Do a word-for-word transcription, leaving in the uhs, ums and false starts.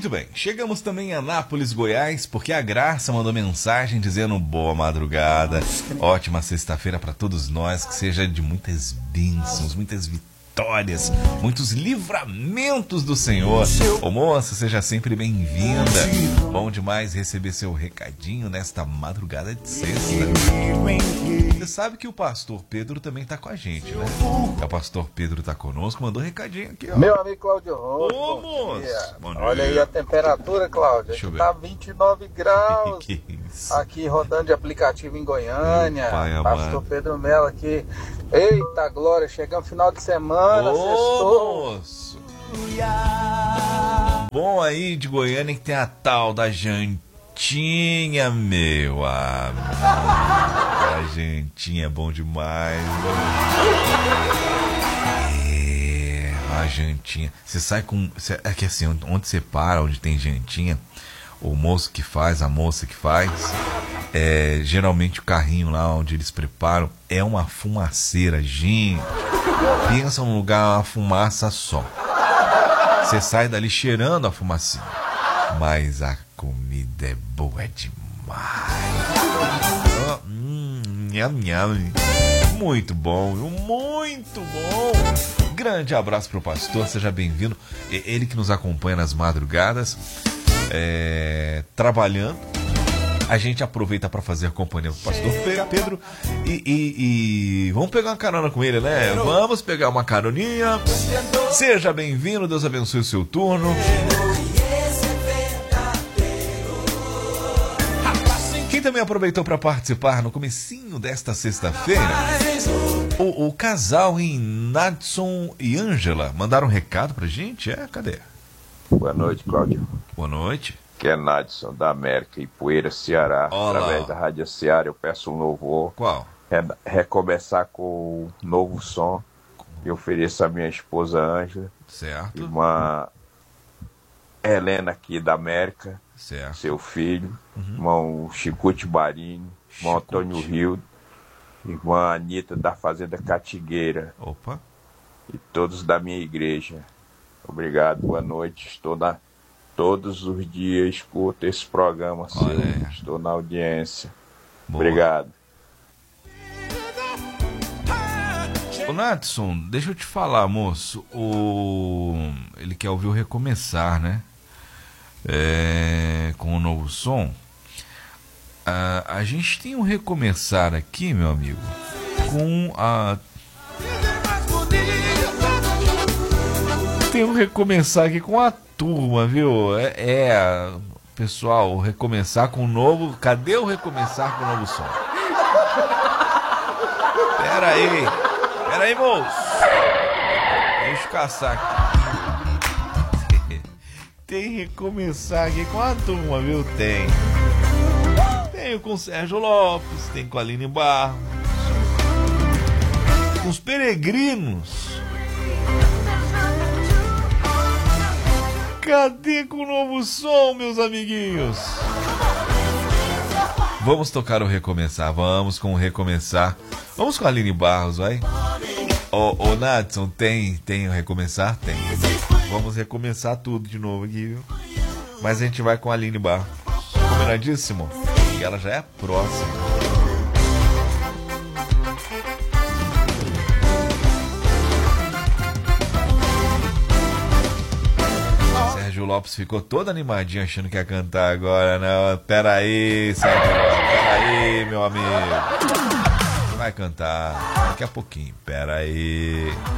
Muito bem, chegamos também em Anápolis, Goiás, porque a Graça mandou mensagem dizendo boa madrugada, ótima sexta-feira para todos nós, que seja de muitas bênçãos, muitas vitórias, muitos livramentos do Senhor. Ô moça, seja sempre bem-vinda. Bom demais receber seu recadinho nesta madrugada de sexta. Você sabe que o pastor Pedro também está com a gente, né? O pastor Pedro está conosco, mandou um recadinho aqui, ó. Meu amigo Cláudio Rocha. Ô, moço. Bom dia. Olha aí a temperatura, Cláudio. Deixa eu ver. Tá vinte e nove graus. Que isso? Aqui rodando de aplicativo em Goiânia. Pai pastor amado. Pedro Melo aqui. Eita glória, chegamos final de semana, Ô, sextou. moço. Bom aí de Goiânia que tem a tal da jantinha, meu amigo. A jantinha é bom demais. É, a jantinha. Você sai com... cê- É que assim, onde você para, onde tem jantinha, o moço que faz, a moça que faz, é, geralmente o carrinho lá onde eles preparam é uma fumaceira, gente. Pensa num lugar, uma fumaça só. Você sai dali cheirando a fumacinha. Mas a comida é boa demais. Oh, hum, nham, nham. Muito bom, viu? Muito bom. Grande abraço pro pastor, seja bem-vindo. E- Ele que nos acompanha nas madrugadas, é, trabalhando. A gente aproveita para fazer companhia pro pastor Pe- Pedro e, e- e vamos pegar uma carona com ele, né? Vamos pegar uma caroninha. Seja bem-vindo, Deus abençoe o seu turno. Quem também aproveitou para participar no comecinho desta sexta-feira, o, o casal em Nadson e Ângela mandaram um recado pra gente, é? Cadê? Boa noite, Cláudio. Boa noite. Que é Nadson da América e Poeira, Ceará. Olá. Através da Rádio Ceará eu peço um louvor. Qual? Re- recomeçar com um novo som. E ofereço a minha esposa Ângela, Certo, irmã Helena aqui da América, certo. seu filho, irmão Chicute Barini, irmão Chicute. Antônio Rio, irmã Anitta da Fazenda Catigueira Opa. e todos da minha igreja. Obrigado, boa noite. Estou na todos os dias, escuto esse programa seu. Olha aí. Estou na audiência. Boa. Obrigado. Ô Nadson, deixa eu te falar, moço. O... Ele quer ouvir o Recomeçar, né? É... Com o novo som. Ah, a gente tem um Recomeçar aqui, meu amigo, com a... Tem um Recomeçar aqui com a turma, viu? É, é... Pessoal, o Recomeçar com o novo... Cadê o Recomeçar com o novo som? Pera aí. Pera aí, moço. Deixa eu caçar aqui. Tem Recomeçar aqui com a turma, viu? Tem. Tem com o Sérgio Lopes, tem com a Aline Barros, com os Peregrinos. Cadê com o novo som, meus amiguinhos? Vamos tocar o Recomeçar, vamos com o Recomeçar. Vamos com a Aline Barros, vai? Ô, ô Nadson, tem, tem o Recomeçar? Tem. Vamos recomeçar tudo de novo aqui, viu? Mas a gente vai com a Aline Barros. Combinadíssimo? E ela já é a próxima. Sérgio Lopes ficou todo animadinho achando que ia cantar agora, né? Pera aí, Sérgio Lopes, pera aí, meu amigo. Vai cantar daqui a pouquinho, pera aí.